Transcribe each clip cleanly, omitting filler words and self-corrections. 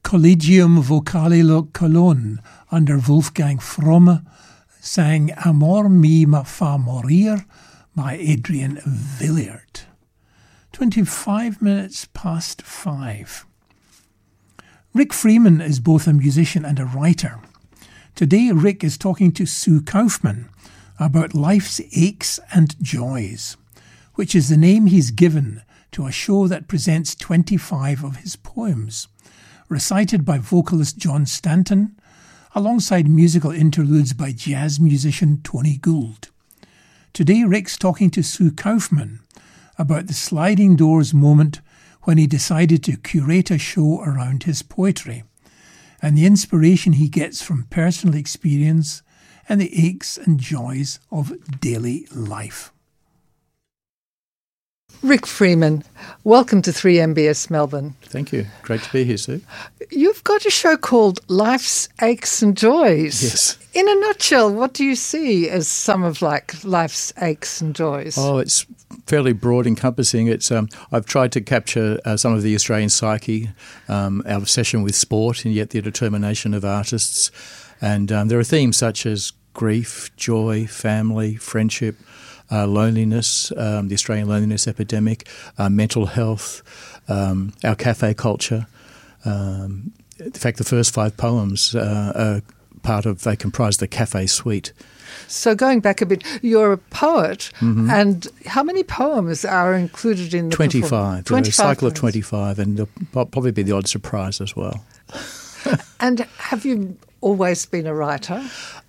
Collegium Vocale Cologne under Wolfgang Fromme sang Amor mi ma fa morir by Adrian Villiert. 25 minutes past 5. Rick Freeman is both a musician and a writer. Today, Rick is talking to Sue Kaufman about life's aches and joys, which is the name he's given to a show that presents 25 of his poems, recited by vocalist John Stanton, alongside musical interludes by jazz musician Tony Gould. Today, Rick's talking to Sue Kaufman about the sliding doors moment when he decided to curate a show around his poetry, and the inspiration he gets from personal experience and the aches and joys of daily life. Rick Freeman, welcome to 3MBS Melbourne. Thank you. Great to be here, Sue. You've got a show called Life's Aches and Joys. Yes. In a nutshell, what do you see as some of life's aches and joys? Oh, it's fairly broad encompassing. It's I've tried to capture some of the Australian psyche, our obsession with sport and yet the determination of artists. And there are themes such as grief, joy, family, friendship, loneliness, the Australian loneliness epidemic, mental health, our cafe culture. In fact, the first 5 poems they comprise the cafe suite. So going back a bit, you're a poet, and how many poems are included in the 25. 25 a cycle poems. of 25, and there'll probably be the odd surprise as well. And have you always been a writer?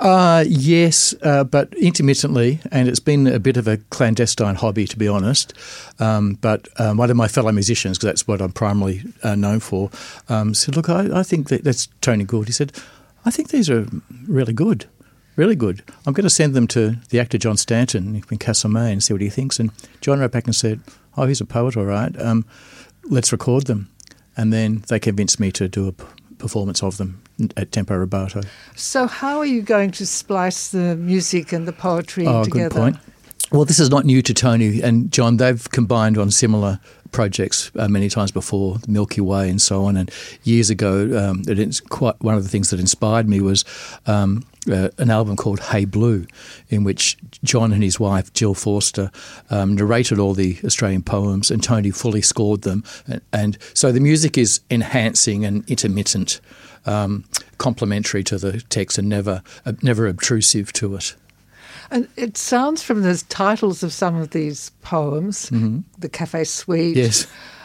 Yes, but intermittently, and it's been a bit of a clandestine hobby, to be honest. But one of my fellow musicians, because that's what I'm primarily known for, said, look, I think that's Tony Gould. He said, I think these are really good. Really good. I'm going to send them to the actor John Stanton in Castlemaine and see what he thinks. And John wrote back and said, oh, he's a poet, all right. Let's record them. And then they convinced me to do a performance of them at Tempo Rubato. So how are you going to splice the music and the poetry together? Good point. Well, this is not new to Tony and John. They've combined on similar projects many times before, the Milky Way and so on. And years ago, it's quite one of the things that inspired me was an album called Hey Blue, in which John and his wife, Jill Forster, narrated all the Australian poems and Tony fully scored them. And so the music is enhancing and intermittent, complementary to the text and never obtrusive to it. And it sounds from the titles of some of these poems, The Cafe Suite, yes.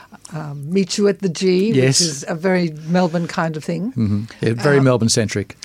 Meet You at the G, yes. which is a very Melbourne kind of thing. Mm-hmm. Yeah, very Melbourne-centric.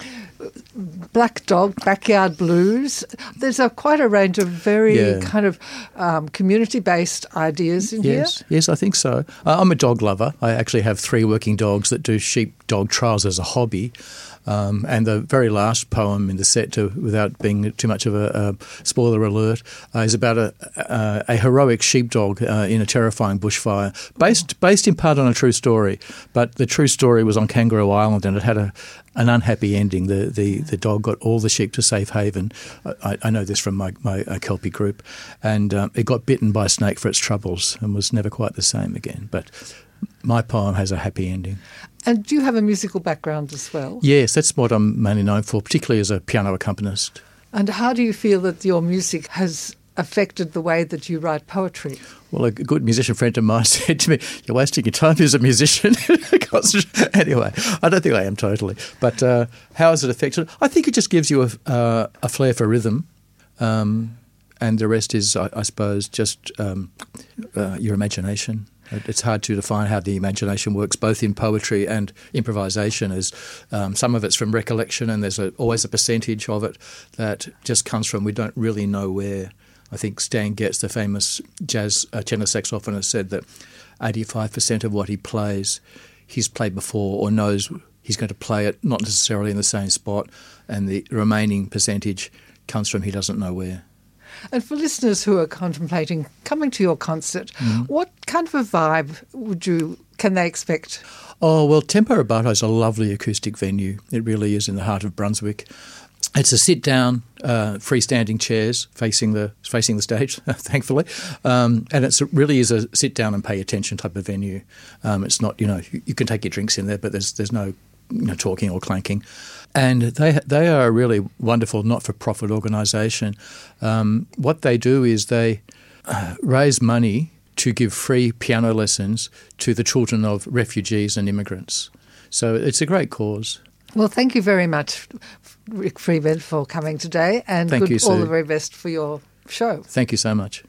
Black Dog, Backyard Blues. There's quite a range of very kind of community-based ideas in here. Yes, I think so. I'm a dog lover. I actually have 3 working dogs that do sheep-dog trials as a hobby. And the very last poem in the set, without being too much of a spoiler alert, is about a heroic sheepdog in a terrifying bushfire, based in part on a true story. But the true story was on Kangaroo Island, and it had an unhappy ending. The dog got all the sheep to safe haven. I know this from my Kelpie group, and it got bitten by a snake for its troubles and was never quite the same again. But my poem has a happy ending. And do you have a musical background as well? Yes, that's what I'm mainly known for, particularly as a piano accompanist. And how do you feel that your music has affected the way that you write poetry? Well, a good musician friend of mine said to me, you're wasting your time as a musician. Anyway, I don't think I am totally. But how has it affected? I think it just gives you a flair for rhythm. And the rest is, I suppose, just your imagination. It's hard to define how the imagination works, both in poetry and improvisation. As some of it's from recollection, and there's always a percentage of it that just comes from we don't really know where. I think Stan Getz, the famous jazz tenor saxophonist, said that 85% of what he plays, he's played before or knows he's going to play it, not necessarily in the same spot, and the remaining percentage comes from he doesn't know where. And for listeners who are contemplating coming to your concert, what kind of a vibe can they expect? Oh, well, Tempo Rubato is a lovely acoustic venue. It really is in the heart of Brunswick. It's a sit-down, freestanding chairs facing the stage, thankfully, and it really is a sit-down and pay attention type of venue. It's not, you can take your drinks in there, but there's no talking or clanking. And they are a really wonderful not-for-profit organisation. What they do is they raise money to give free piano lessons to the children of refugees and immigrants. So it's a great cause. Well, thank you very much, Rick Freeman, for coming today, and thank you, Sue. All the very best for your show. Thank you so much.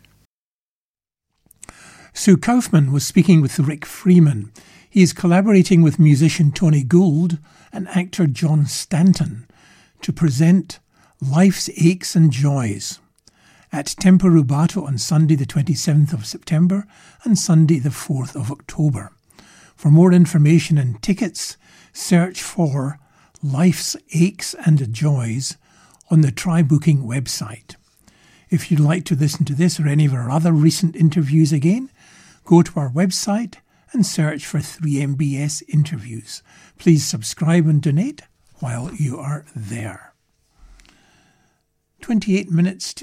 Sue Kaufman was speaking with Rick Freeman. He is collaborating with musician Tony Gould and actor John Stanton to present Life's Aches and Joys at Tempo Rubato on Sunday the 27th of September and Sunday the 4th of October. For more information and tickets, search for Life's Aches and Joys on the Try Booking website. If you'd like to listen to this or any of our other recent interviews again, go to our website and search for 3MBS Interviews. Please subscribe and donate while you are there. 28 minutes to